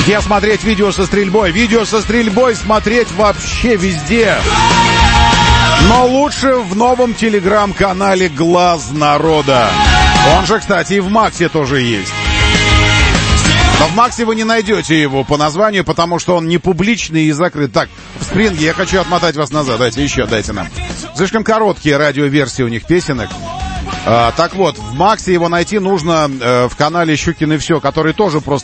Где смотреть видео со стрельбой? Видео со стрельбой смотреть вообще везде. Но лучше в новом телеграм-канале «Глаз народа». Он же, кстати, и в Максе тоже есть. Но в Максе вы не найдете его по названию, потому что он не публичный и закрыт. Так, в Спринге я хочу отмотать вас назад. Дайте нам. Слишком короткие радиоверсии у них песенок. Так вот, в Максе его найти нужно в канале «Щукин и все», который тоже просто